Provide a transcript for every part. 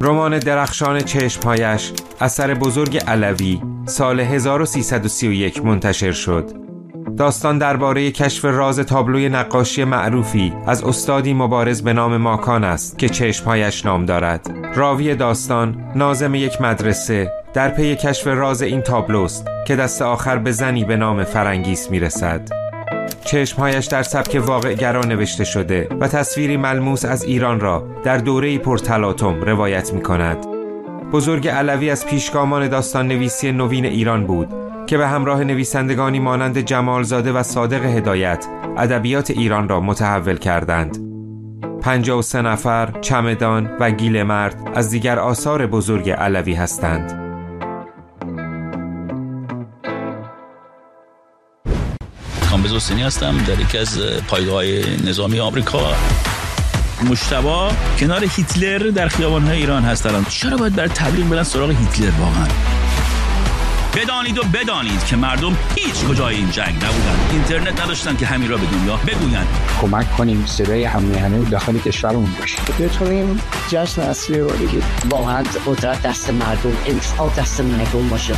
رمان درخشان چشمهایش اثر بزرگ علوی سال 1331 منتشر شد. داستان درباره کشف راز تابلوی نقاشی معروفی از استادی مبارز به نام ماکان است که چشمهایش نام دارد. راوی داستان ناظم یک مدرسه در پی کشف راز این تابلوست که دست آخر به زنی به نام فرنگیس میرسد. چشمهایش در سبک واقع‌گرا نوشته شده و تصویری ملموس از ایران را در دوره‌ای پرتلاطم روایت می‌کند. بزرگ علوی از پیشگامان داستان نویسی نوین ایران بود که به همراه نویسندگانی مانند جمالزاده و صادق هدایت ادبیات ایران را متحول کردند. 53 نفر، چمدان و گیلمرد از دیگر آثار بزرگ علوی هستند. کامبیز حسینی هستم در یکی از پایگاه‌های نظامی آمریکا. مجتبی کنار هیتلر در خیابان‌های ایران هستن. چرا باید برای تبلیغ برن سراغ هیتلر واقعا؟ بدانید و بدانید که مردم هیچ کجای این جنگ نبودن. اینترنت نداشتن که همین را به دنیا بگوین. کمک کنیم صدای همه داخل کشورمون باشه. بتونیم جشن اصلی رو بگیریم. واقعا قدرت دست مردم، انصاف دست مردم باشه.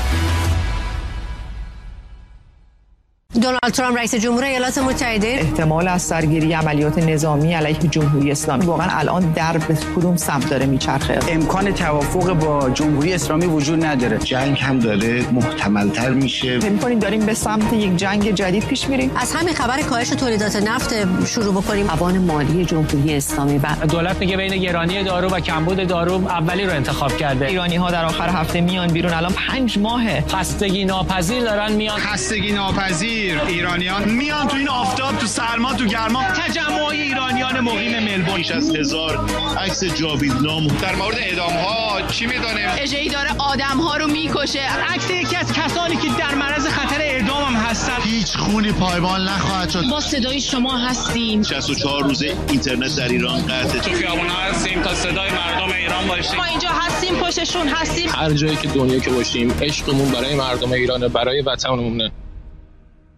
دونالد ترامپ رئیس جمهور ایالات متحده احتمال از سرگیری عملیات نظامی علیه جمهوری اسلامی واقعا الان در به کدوم سمت داره میچرخه؟ امکان توافق با جمهوری اسلامی وجود نداره. جنگ هم داره محتمل‌تر میشه. فکر می‌کنید داریم به سمت یک جنگ جدید پیش میریم؟ از همین خبر کاهش تولیدات نفت شروع بکنیم. توان مالی جمهوری اسلامی و دولت میگه بین گرانی دارو و کمبود دارو اولی رو انتخاب کرده. ایرانی‌ها در آخر هفته میان بیرون. الان 5 ماهه خستگی ناپذیر دارن میان. خستگی ناپذیر ایرانیان میان تو این آفتاب، تو سرما، تو گرما. تجمع ایرانیان مقیم ملبورن. بیش از 1000 عکس جاویدنام. در مورد اعدام‌ها چی می‌دانیم؟ اجئی داره آدم‌ها رو میکشه. عکس یکی از کسانی که در معرض خطر اعدام هم هستن. هیچ خونی پایمال نخواهد شد. با صدای شما هستیم. 64 روزه اینترنت در ایران قطعه. تو خیابون‌ها هستیم تا صدای مردم ایران باشیم. ما اینجا هستیم، پشتشون هستیم. هر جایی که دنیا که باشیم عشقمون برای مردم ایرانه، برای وطنمونه.